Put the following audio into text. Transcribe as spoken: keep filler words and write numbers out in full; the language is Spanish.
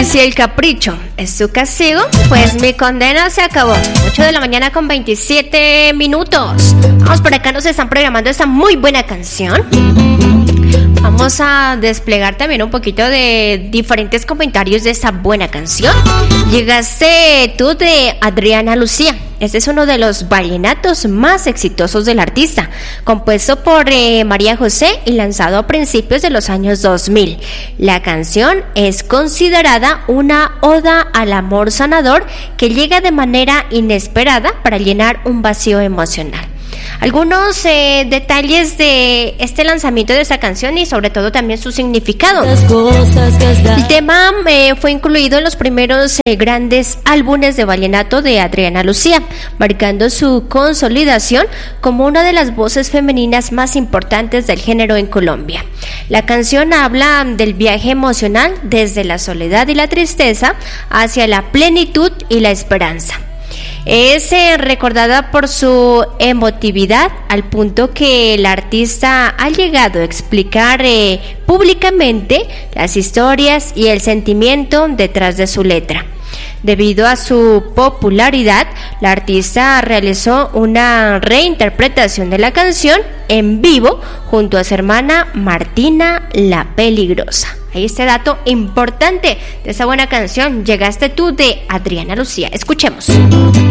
Y si el capricho es su castigo, pues mi condena se acabó. ocho de la mañana con veintisiete minutos. Vamos, por acá nos están programando esta muy buena canción. Vamos a desplegar también un poquito de diferentes comentarios de esta buena canción. Llegaste tú de Adriana Lucía. Este es uno de los vallenatos más exitosos del artista, compuesto por eh, María José y lanzado a principios de los años dos mil. La canción es considerada una oda al amor sanador que llega de manera inesperada para llenar un vacío emocional. Algunos eh, detalles de este lanzamiento de esta canción y sobre todo también su significado. El tema eh, fue incluido en los primeros eh, grandes álbumes de vallenato de Adriana Lucía, marcando su consolidación como una de las voces femeninas más importantes del género en Colombia. La canción habla del viaje emocional desde la soledad y la tristeza hacia la plenitud y la esperanza. Es eh, recordada por su emotividad al punto que el artista ha llegado a explicar eh, públicamente las historias y el sentimiento detrás de su letra. Debido a su popularidad, la artista realizó una reinterpretación de la canción en vivo junto a su hermana Martina La Peligrosa. Ahí este dato importante de esa buena canción. Llegaste tú de Adriana Lucía. Escuchemos.